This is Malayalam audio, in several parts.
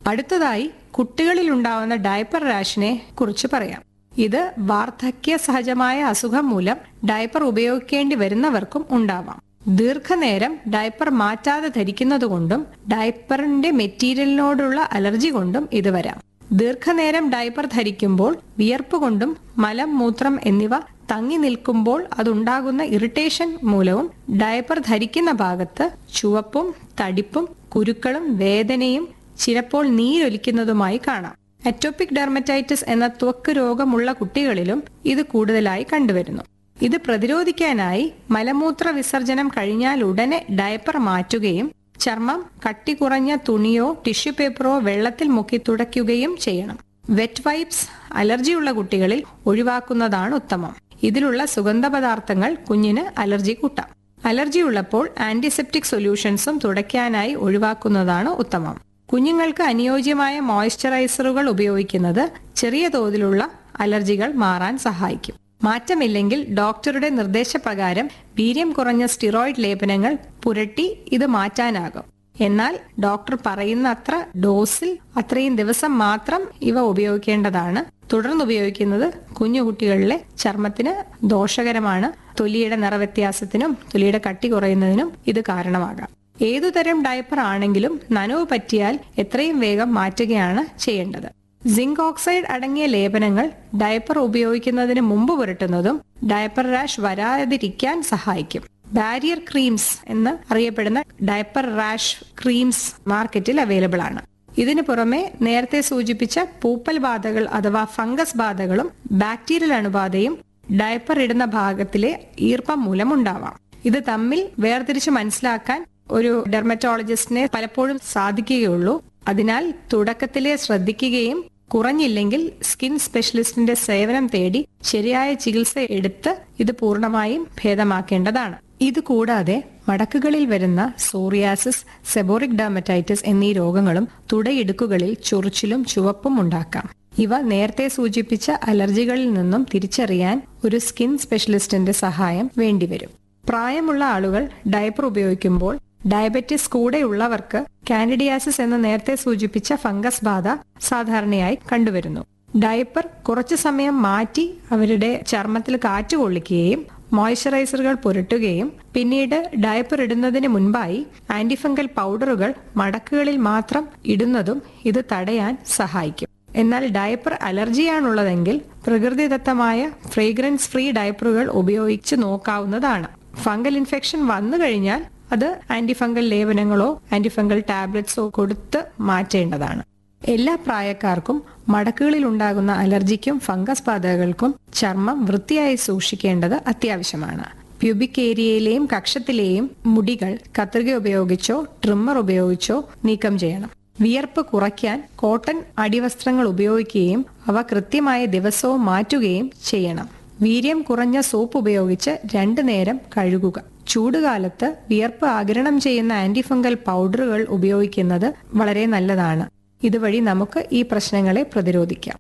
അടുത്തതായി കുട്ടികളിൽ ഉണ്ടാവുന്ന ഡയപ്പർ റാഷിനെ കുറിച്ച് പറയാം. ഇത് വാർദ്ധക്യ സഹജമായ അസുഖം മൂലം ഡയപ്പർ ഉപയോഗിക്കേണ്ടി വരുന്നവർക്കും ഉണ്ടാവാം. ദീർഘനേരം ഡയപ്പർ മാറ്റാതെ ധരിക്കുന്നതുകൊണ്ടും ഡയപ്പറിന്റെ മെറ്റീരിയലിനോടുള്ള അലർജി കൊണ്ടും ഇത് വരാം. ദീർഘനേരം ഡയപ്പർ ധരിക്കുമ്പോൾ വിയർപ്പ് കൊണ്ടും മലം, മൂത്രം എന്നിവ തങ്ങി നിൽക്കുമ്പോൾ അതുണ്ടാകുന്ന ഇറിറ്റേഷൻ മൂലവും ഡയപ്പർ ധരിക്കുന്ന ഭാഗത്ത് ചുവപ്പും തടിപ്പും കുരുക്കളും വേദനയും ചിലപ്പോൾ നീരൊലിക്കുന്നതുമായി കാണാം. അറ്റോപിക് ഡെർമറ്റൈറ്റിസ് എന്ന ത്വക്ക് രോഗമുള്ള കുട്ടികളിലും ഇത് കൂടുതലായി കണ്ടുവരുന്നു. ഇത് പ്രതിരോധിക്കാനായി മലമൂത്ര വിസർജനം കഴിഞ്ഞാൽ ഉടനെ ഡയപ്പർ മാറ്റുകയും ചർമ്മം കട്ടി കുറഞ്ഞ തുണിയോ ടിഷ്യൂ പേപ്പറോ വെള്ളത്തിൽ മുക്കി തുടയ്ക്കുകയും ചെയ്യണം. വെറ്റ് വൈപ്സ് അലർജിയുള്ള കുട്ടികളിൽ ഒഴിവാക്കുന്നതാണ് ഉത്തമം. ഇതിലുള്ള സുഗന്ധ പദാർത്ഥങ്ങൾ കുഞ്ഞിന് അലർജി കൂട്ടാം. അലർജി ഉള്ളപ്പോൾ ആന്റിസെപ്റ്റിക് സൊല്യൂഷൻസും തുടയ്ക്കാനായി ഒഴിവാക്കുന്നതാണ് ഉത്തമം. കുഞ്ഞുങ്ങൾക്ക് അനുയോജ്യമായ മോയ്സ്ചറൈസറുകൾ ഉപയോഗിക്കുന്നത് ചെറിയ തോതിലുള്ള അലർജികൾ മാറാൻ സഹായിക്കും. മാറ്റമില്ലെങ്കിൽ ഡോക്ടറുടെ നിർദ്ദേശപ്രകാരം വീര്യം കുറഞ്ഞ സ്റ്റിറോയിഡ് ലേപനങ്ങൾ പുരട്ടി ഇത് മാറ്റാനാകും. എന്നാൽ ഡോക്ടർ പറയുന്ന അത്ര ഡോസിൽ അത്രയും ദിവസം മാത്രം ഇവ ഉപയോഗിക്കേണ്ടതാണ്. തുടർന്ന് ഉപയോഗിക്കുന്നത് കുഞ്ഞുകുട്ടികളിലെ ചർമ്മത്തിന് ദോഷകരമാണ്. തൊലിയുടെ നിറവ്യത്യാസത്തിനും തൊലിയുടെ കട്ടി കുറയുന്നതിനും ഇത് കാരണമാകാം. ഏതുതരം ഡയപ്പർ ആണെങ്കിലും നനവ് പറ്റിയാൽ എത്രയും വേഗം മാറ്റുകയാണ് ചെയ്യേണ്ടത്. സിങ്ക് ഓക്സൈഡ് അടങ്ങിയ ലേപനങ്ങൾ ഡയപ്പർ ഉപയോഗിക്കുന്നതിന് മുമ്പ് പുരട്ടുന്നതും ഡയപ്പർ റാഷ് വരാതിരിക്കാൻ സഹായിക്കും. ബാരിയർ ക്രീംസ് എന്ന് അറിയപ്പെടുന്ന ഡയപ്പർ റാഷ് ക്രീംസ് മാർക്കറ്റിൽ അവൈലബിൾ ആണ്. ഇതിനു പുറമെ നേരത്തെ സൂചിപ്പിച്ച പൂപ്പൽ ബാധകൾ അഥവാ ഫംഗസ് ബാധകളും ബാക്ടീരിയൽ അണുബാധയും ഡയപ്പർ ഇടുന്ന ഭാഗത്തിലെ ഈർപ്പം മൂലം ഉണ്ടാവാം. ഇത് തമ്മിൽ വേർതിരിച്ച് മനസ്സിലാക്കാൻ ഒരു ഡെർമറ്റോളജിസ്റ്റിനെ പലപ്പോഴും സാധിക്കുകയുള്ളൂ. അതിനാൽ തുടക്കത്തിലെ ശ്രദ്ധിക്കുകയും കുറഞ്ഞില്ലെങ്കിൽ സ്കിൻ സ്പെഷ്യലിസ്റ്റിന്റെ സേവനം തേടി ശരിയായ ചികിത്സ എടുത്ത് ഇത് പൂർണ്ണമായും ഭേദമാക്കേണ്ടതാണ്. ഇതുകൂടാതെ മടക്കുകളിൽ വരുന്ന സോറിയാസിസ്, സെബോറിക് ഡെർമറ്റൈറ്റിസ് എന്നീ രോഗങ്ങളും തുടയിടുക്കുകളിൽ ചൊറിച്ചിലും ചുവപ്പും ഉണ്ടാക്കാം. ഇവ നേരത്തെ സൂചിപ്പിച്ച അലർജികളിൽ നിന്നും തിരിച്ചറിയാൻ ഒരു സ്കിൻ സ്പെഷ്യലിസ്റ്റിന്റെ സഹായം വേണ്ടിവരും. പ്രായമുള്ള ആളുകൾ ഡയപ്പർ ഉപയോഗിക്കുമ്പോൾ ഡയബറ്റിസ് കൂടെയുള്ളവർക്ക് കാൻഡിഡിയാസിസ് എന്ന് നേരത്തെ സൂചിപ്പിച്ച ഫംഗസ് ബാധ സാധാരണയായി കണ്ടുവരുന്നു. ഡയപ്പർ കുറച്ചു സമയം മാറ്റി അവരുടെ ചർമ്മത്തിൽ കാറ്റ് കൊള്ളിക്കുകയും മോയ്സ്ചറൈസറുകൾ പുരട്ടുകയും പിന്നീട് ഡയപ്പർ ഇടുന്നതിന് മുൻപായി ആന്റിഫംഗൽ പൗഡറുകൾ മടക്കുകളിൽ മാത്രം ഇടുന്നതും ഇത് തടയാൻ സഹായിക്കും. എന്നാൽ ഡയപ്പർ അലർജിയാണുള്ളതെങ്കിൽ പ്രകൃതിദത്തമായ ഫ്രേഗ്രൻസ് ഫ്രീ ഡയപ്പറുകൾ ഉപയോഗിച്ച് നോക്കാവുന്നതാണ്. ഫംഗൽ ഇൻഫെക്ഷൻ വന്നു കഴിഞ്ഞാൽ അത് ആന്റിഫംഗൽ ലേപനങ്ങളോ ആന്റിഫംഗൽ ടാബ്ലറ്റ്സോ കൊടുത്ത് മാറ്റേണ്ടതാണ്. എല്ലാ പ്രായക്കാർക്കും മടക്കുകളിൽ ഉണ്ടാകുന്ന അലർജിക്കും ഫംഗസ് ബാധകൾക്കും ചർമ്മം വൃത്തിയായി സൂക്ഷിക്കേണ്ടത് അത്യാവശ്യമാണ്. പ്യൂബിക് ഏരിയയിലെയും കക്ഷത്തിലെയും മുടികൾ കത്രിക ഉപയോഗിച്ചോ ട്രിമ്മർ ഉപയോഗിച്ചോ നീക്കം ചെയ്യണം. വിയർപ്പ് കുറയ്ക്കാൻ കോട്ടൺ അടിവസ്ത്രങ്ങൾ ഉപയോഗിക്കുകയും അവ കൃത്യമായ ദിവസവും മാറ്റുകയും ചെയ്യണം. വീര്യം കുറഞ്ഞ സോപ്പ് ഉപയോഗിച്ച് 2 നേരം കഴുകുക. ചൂടുകാലത്ത് വിയർപ്പ് ആഗിരണം ചെയ്യുന്ന ആന്റിഫംഗൽ പൗഡറുകൾ ഉപയോഗിക്കുന്നത് വളരെ നല്ലതാണ്. ഇതുവഴി നമുക്ക് ഈ പ്രശ്നങ്ങളെ പ്രതിരോധിക്കാം.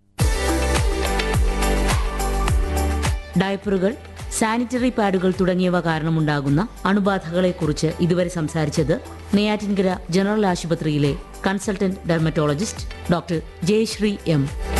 ഡയപ്പറുകൾ, സാനിറ്ററി പാഡുകൾ തുടങ്ങിയവ കാരണമുണ്ടാകുന്ന അണുബാധകളെക്കുറിച്ച് ഇതുവരെ സംസാരിച്ചത് നെയ്യാറ്റിൻകര ജനറൽ ആശുപത്രിയിലെ consultant dermatologist doctor Jayashree M.